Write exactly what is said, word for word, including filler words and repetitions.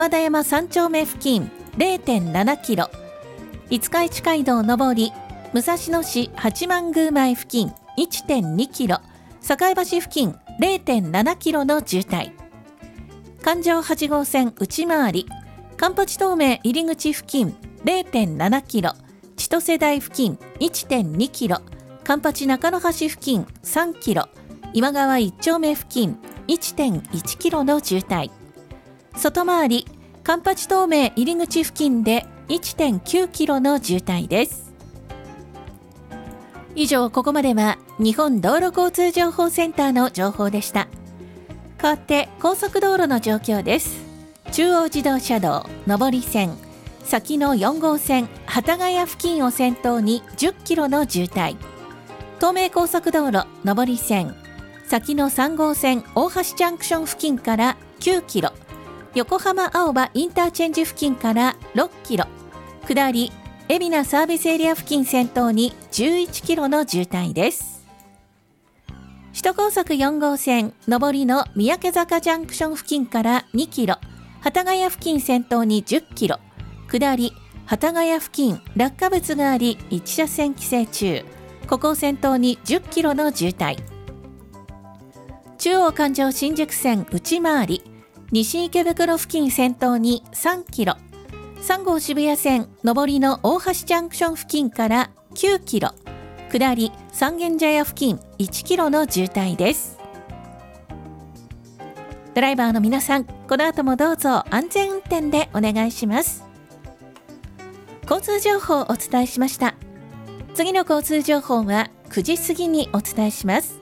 和田山さん丁目付近 れいてんななキロ、五日市街道上り武蔵野市八幡宮前付近 いってんにキロ、栄橋付近 れいてんななキロの渋滞。環状はち号線内回り環八東名入口付近 れいてんななキロ、千歳台付近 いってんにキロ、環八中野橋付近さんキロ、今川一丁目付近 いってんいちキロの渋滞。外回り環八東名入口付近で いってんきゅうキロの渋滞です。以上、ここまでは日本道路交通情報センターの情報でした。変わって高速道路の状況です。中央自動車道上り線先のよん号線幡ヶ谷付近を先頭にじゅっキロの渋滞。東名高速道路上り線先のさん号線大橋ジャンクション付近からきゅうキロ、横浜青葉インターチェンジ付近からろっキロ、下り海老名サービスエリア付近先頭にじゅういちキロの渋滞です。首都高速よん号線上りの三宅坂ジャンクション付近からにキロ、幡ヶ谷付近先頭にじゅっキロ、下り幡ヶ谷付近落下物がありいち車線規制中、ここを先頭にじゅっキロの渋滞。中央環状新宿線内回り西池袋付近先頭にさんキロ、さん号渋谷線上りの大橋ジャンクション付近からきゅうキロ、下り三軒茶屋付近いちキロの渋滞です。ドライバーの皆さん、この後もどうぞ安全運転でお願いします。交通情報をお伝えしました。次の交通情報はくじ過ぎにお伝えします。